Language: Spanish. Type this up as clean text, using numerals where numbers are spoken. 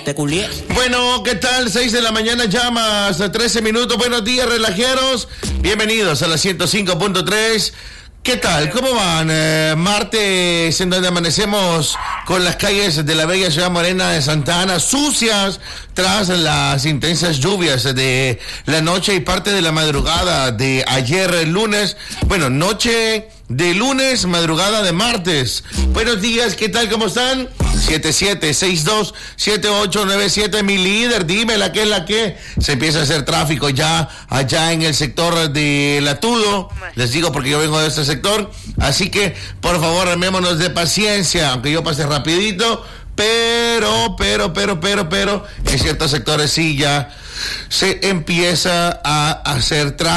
te culié. Bueno, ¿qué tal? 6 de la mañana ya más 13 minutos. Buenos días, relajeros. Bienvenidos a la 105.3. ¿Qué tal? ¿Cómo van? Martes en donde amanecemos con las calles de la bella ciudad morena de Santa Ana sucias tras las intensas lluvias de la noche y parte de la madrugada de ayer lunes. Bueno, noche de lunes, madrugada de martes. Buenos días, ¿qué tal? ¿Cómo están? 77627897, mi líder, dime la que se empieza a hacer tráfico ya allá en el sector de Latudo. Les digo porque yo vengo de este sector, así que por favor armémonos de paciencia, aunque yo pase rapidito, pero en ciertos sectores sí ya se empieza a hacer tráfico.